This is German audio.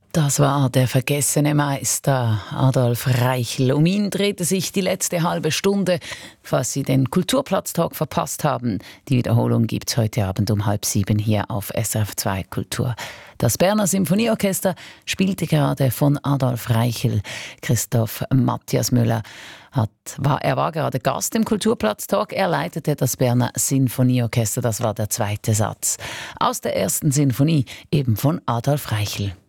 Das war der vergessene Meister Adolf Reichel. Um ihn drehte sich die letzte halbe Stunde, falls Sie den Kulturplatz-Talk verpasst haben. Die Wiederholung gibt's heute Abend um 6:30 hier auf SRF 2 Kultur. Das Berner Symphonieorchester spielte gerade von Adolf Reichel. Christoph Matthias Müller war gerade Gast im Kulturplatz-Talk. Er leitete das Berner Sinfonieorchester. Das war der zweite Satz aus der ersten Sinfonie, eben von Adolf Reichel.